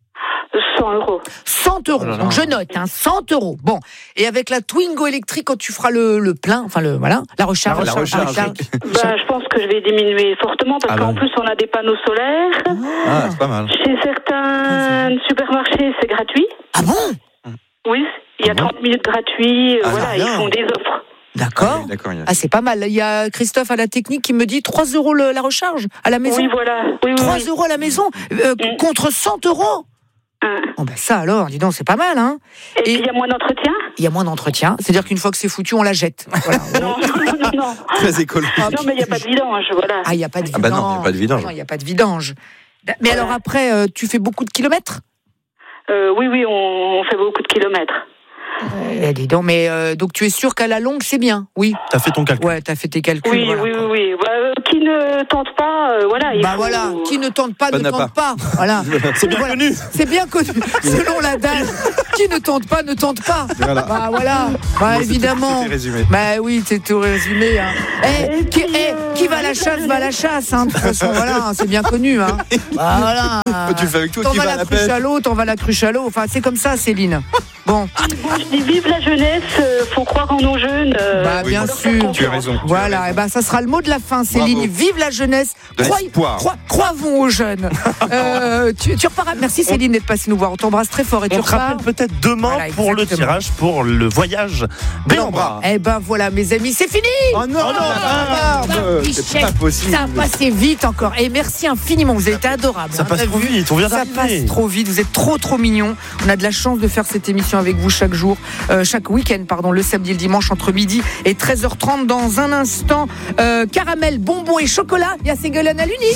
Speaker 8: cent euros.
Speaker 1: cent euros.
Speaker 2: Oh là là.
Speaker 1: Donc, je note, hein, cent euros. Bon. Et avec la Twingo électrique, quand tu feras le, le plein, enfin, le, voilà, la recharge.
Speaker 3: La recharge.
Speaker 8: Ben, je pense que je vais diminuer fortement parce
Speaker 2: Ah
Speaker 8: qu'en
Speaker 2: bon.
Speaker 8: plus, on a des panneaux solaires.
Speaker 3: Ah, c'est pas mal.
Speaker 8: Chez certains supermarchés, c'est gratuit.
Speaker 1: Ah bon?
Speaker 8: Oui, il y a
Speaker 2: Ah bon
Speaker 8: trente minutes gratuits. euh,
Speaker 3: Ah,
Speaker 8: voilà, ils
Speaker 1: rien.
Speaker 8: font des offres.
Speaker 1: D'accord.
Speaker 3: Ah, D'accord, il y a-
Speaker 1: Ah, c'est pas mal. Il y a Christophe à la technique qui me dit trois euros le- la recharge à la maison.
Speaker 8: Oui, voilà. Oui, oui,
Speaker 1: trois
Speaker 8: oui.
Speaker 1: euros à la maison euh,
Speaker 8: Mm.
Speaker 1: contre cent euros.
Speaker 8: Hein.
Speaker 1: Oh ben ça alors, dis donc, c'est pas mal, hein.
Speaker 8: Et,
Speaker 1: Et-
Speaker 8: puis, il y a moins d'entretien.
Speaker 1: Il y a moins d'entretien, c'est-à-dire qu'une fois que c'est foutu, on la jette. Voilà.
Speaker 8: Non, non, non.
Speaker 3: Très écolo.
Speaker 8: Non, mais il n'y a pas de vidange, voilà.
Speaker 1: Ah, il n'y a pas de
Speaker 3: Ah
Speaker 1: vidange.
Speaker 3: bah non, il y a pas de vidange.
Speaker 1: Non, il n'y a pas de vidange. Mais
Speaker 8: Voilà.
Speaker 1: alors après, euh, tu fais beaucoup de kilomètres?
Speaker 8: Euh, oui, oui, on, on fait beaucoup de kilomètres.
Speaker 1: Eh, dis donc, mais euh, donc tu es sûr qu'à la longue, c'est bien? Oui.
Speaker 2: T'as fait ton calcul.
Speaker 1: Ouais, t'as fait tes calculs.
Speaker 8: Oui,
Speaker 1: voilà,
Speaker 8: oui,
Speaker 1: quoi.
Speaker 8: oui, oui. Bah, euh, qui ne tente pas, euh, voilà. il
Speaker 1: Bah
Speaker 8: faut-
Speaker 1: voilà, qui ne tente pas
Speaker 3: Bonne
Speaker 1: ne tente pas. Voilà.
Speaker 2: C'est bien
Speaker 1: Voilà.
Speaker 2: connu.
Speaker 1: C'est bien connu. Selon l'adage, qui ne tente pas ne tente pas.
Speaker 3: Voilà.
Speaker 1: Bah voilà. Bah
Speaker 3: Bon,
Speaker 1: évidemment.
Speaker 3: c'était résumé.
Speaker 1: Bah oui, c'est tout résumé. Hein. Eh,
Speaker 8: Et
Speaker 1: qui,
Speaker 8: puis,
Speaker 1: eh,
Speaker 8: euh,
Speaker 1: qui va à la chasse va à la chasse. Hein. De toute façon, voilà, c'est bien connu. Hein. Bah voilà.
Speaker 3: Tu le fais avec toi,
Speaker 1: T'en
Speaker 3: qui
Speaker 1: vas
Speaker 3: va à
Speaker 1: la
Speaker 3: la
Speaker 1: cruche
Speaker 3: pêche?
Speaker 1: à l'eau, t'en vas la cruche à l'eau. Enfin, c'est comme ça, Céline. Bon,
Speaker 8: Moi, je dis vive la jeunesse, euh, faut croire en nos jeunes. euh,
Speaker 1: bah
Speaker 3: oui,
Speaker 1: bien
Speaker 8: faut leur faire
Speaker 1: sûr.
Speaker 8: confiance.
Speaker 3: Tu as raison. tu as
Speaker 1: Voilà,
Speaker 3: raison.
Speaker 1: et ben ça sera le mot de la fin, Céline.
Speaker 3: Bravo.
Speaker 1: Vive la jeunesse.
Speaker 3: De
Speaker 1: Croyez-
Speaker 3: l'espoir.
Speaker 1: croi- croivons aux jeunes. Euh, tu, tu repars. à- Merci Céline d'être passée nous voir. On t'embrasse très fort et tu
Speaker 2: On te
Speaker 1: repars.
Speaker 2: rappelle peut-être demain
Speaker 1: Voilà,
Speaker 2: pour le
Speaker 1: exactement.
Speaker 2: tirage pour le voyage Béambra.
Speaker 1: Eh ben voilà, mes amis, c'est fini.
Speaker 3: Oh non,
Speaker 2: Oh non,
Speaker 3: la barbe,
Speaker 1: Michel,
Speaker 3: c'est pas possible.
Speaker 1: Ça a passé vite encore. Et merci infiniment. Vous avez été adorables.
Speaker 2: Ça
Speaker 1: hein,
Speaker 2: passe
Speaker 1: t'as
Speaker 2: trop
Speaker 1: vu
Speaker 2: vite, on vient
Speaker 1: Ça
Speaker 2: d'arriver.
Speaker 1: passe trop vite. Vous êtes trop trop mignons. On a de la chance de faire cette émission avec vous chaque jour, euh, chaque week-end, pardon, le samedi et le dimanche entre midi et treize heures trente. Dans un instant, euh, caramel, bonbons et chocolat. Il y a Ségolène à l'Uni.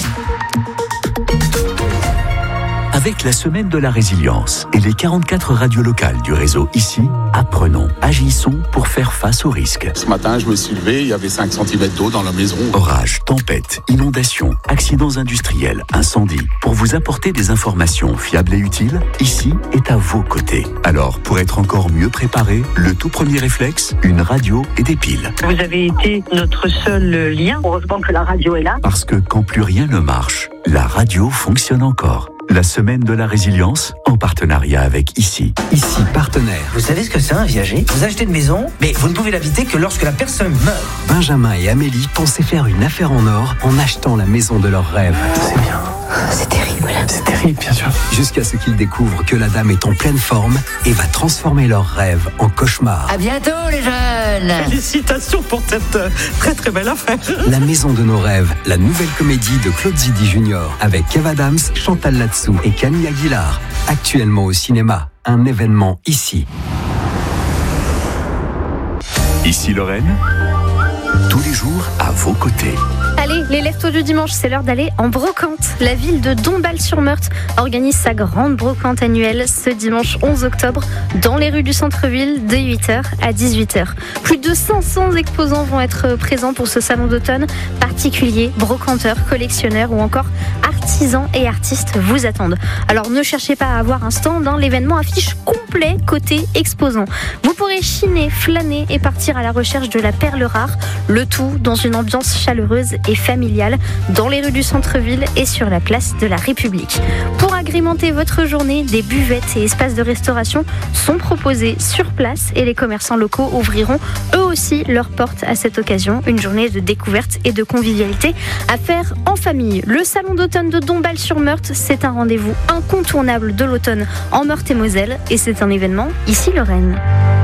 Speaker 7: Avec la semaine de la résilience et les quarante-quatre radios locales du réseau Ici, apprenons, agissons pour faire face aux risques.
Speaker 9: Ce matin, je me suis levé, il y avait cinq centimètres d'eau dans la maison.
Speaker 7: Orages, tempêtes, inondations, accidents industriels, incendies. Pour vous apporter des informations fiables et utiles, Ici est à vos côtés. Alors, pour être encore mieux préparé, le tout premier réflexe, une radio et des piles.
Speaker 10: Vous avez été notre seul lien. Heureusement que la radio est là.
Speaker 7: Parce que quand plus rien ne marche, la radio fonctionne encore. la semaine de la résilience en partenariat avec Ici.
Speaker 11: Ici, partenaire. Vous savez ce que c'est un viager ? Vous achetez une maison, mais vous ne pouvez l'habiter que lorsque la personne meurt. Benjamin et Amélie pensaient faire une affaire en or en achetant la maison de leurs rêves. C'est bien.
Speaker 12: C'est terrible.
Speaker 11: C'est terrible, bien sûr. Jusqu'à ce qu'ils découvrent que la dame est en pleine forme et va transformer leurs rêves en cauchemar.
Speaker 12: À bientôt, les jeunes.
Speaker 2: Félicitations pour cette euh, très très belle affaire.
Speaker 11: La maison de nos rêves, la nouvelle comédie de Claude Zidi Junior avec Kev Adams, Chantal Latsou et Camille Aguilar. Actuellement au cinéma, un événement Ici.
Speaker 7: Ici Lorraine, tous les jours à vos côtés.
Speaker 13: Allez, les lève-tôt du dimanche, c'est l'heure d'aller en brocante. La ville de Dombasle-sur-Meurthe organise sa grande brocante annuelle ce dimanche onze octobre dans les rues du centre-ville de huit heures à dix-huit heures. Plus de cinq cents exposants vont être présents pour ce salon d'automne. Particuliers, brocanteurs, collectionneurs ou encore artisans et artistes vous attendent. Alors ne cherchez pas à avoir un stand, hein, l'événement affiche complet côté exposants. Vous pourrez chiner, flâner et partir à la recherche de la perle rare, le tout dans une ambiance chaleureuse et familiale dans les rues du centre-ville et sur la place de la République. Pour agrémenter votre journée, des buvettes et espaces de restauration sont proposés sur place et les commerçants locaux ouvriront eux aussi leurs portes à cette occasion. Une journée de découverte et de convivialité à faire en famille. Le salon d'automne de Dombasle-sur-Meurthe, c'est un rendez-vous incontournable de l'automne en Meurthe-et-Moselle et c'est un événement Ici Lorraine.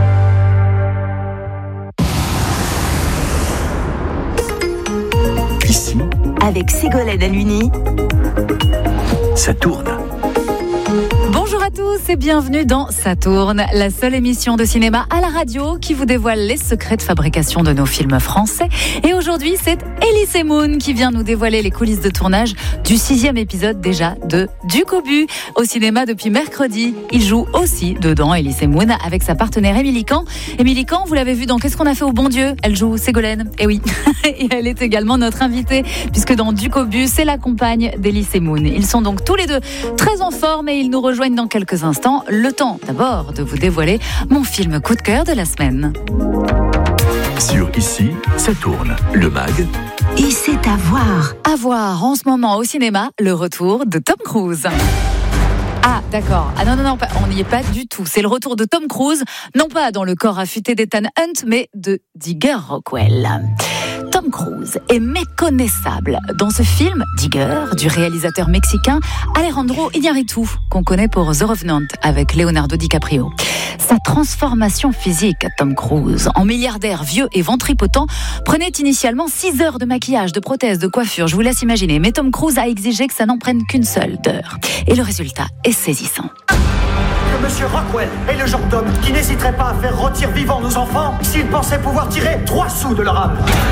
Speaker 7: Ici,
Speaker 4: avec Ségolène Aluni,
Speaker 7: ça tourne.
Speaker 14: Bonjour à tous et bienvenue dans Ça tourne, la seule émission de cinéma à la radio qui vous dévoile les secrets de fabrication de nos films français. Et aujourd'hui, c'est Elise Moon qui vient nous dévoiler les coulisses de tournage du sixième épisode déjà de Du Cobu au cinéma depuis mercredi. Il joue aussi dedans, Elise Moon, avec sa partenaire Émilie Kahn. Émilie Kahn, vous l'avez vu dans Qu'est-ce qu'on a fait au bon Dieu ? Elle joue Ségolène, et oui. Et elle est également notre invitée, puisque dans Du Cobu, c'est la compagne d'Elise Moon. Ils sont donc tous les deux très en forme et ils nous rejoignent dans quelques instants. Le temps d'abord de vous dévoiler mon film coup de cœur de la semaine.
Speaker 7: Sur Ici, ça tourne. Le mag.
Speaker 4: et c'est à voir.
Speaker 14: À voir en ce moment au cinéma, le retour de Tom Cruise. Ah, d'accord. Ah non, non, non, on n'y est pas du tout. C'est le retour de Tom Cruise, non pas dans le corps affûté d'Ethan Hunt, mais de Digger Rockwell. Tom Cruise est méconnaissable dans ce film Digger du réalisateur mexicain Alejandro Iñárritu, qu'on connaît pour The Revenant avec Leonardo DiCaprio. Sa transformation physique à Tom Cruise, en milliardaire vieux et ventripotent, prenait initialement six heures de maquillage, de prothèses, de coiffure, je vous laisse imaginer. Mais Tom Cruise a exigé que ça n'en prenne qu'une seule d'heure. Et le résultat est saisissant.
Speaker 15: Que Monsieur Rockwell est le genre d'homme qui n'hésiterait pas à faire rôtir vivants nos enfants s'il pensait pouvoir tirer trois sous de leur âme.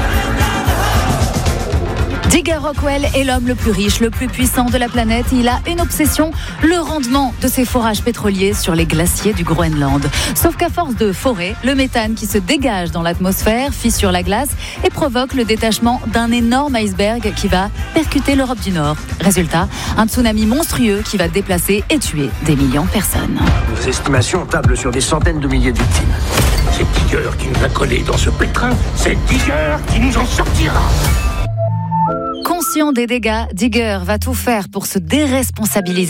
Speaker 14: Digger Rockwell est l'homme le plus riche, le plus puissant de la planète. Il a une obsession, le rendement de ses forages pétroliers sur les glaciers du Groenland. Sauf qu'à force de forer, le méthane qui se dégage dans l'atmosphère fissure la glace et provoque le détachement d'un énorme iceberg qui va percuter l'Europe du Nord. Résultat, un tsunami monstrueux qui va déplacer et tuer des millions de personnes.
Speaker 16: Nos estimations tablent sur des centaines de milliers de victimes. C'est Digger qui nous a collés dans ce pétrin. C'est Digger qui nous en sortira.
Speaker 14: Conscient des dégâts, Digger va tout faire pour se déresponsabiliser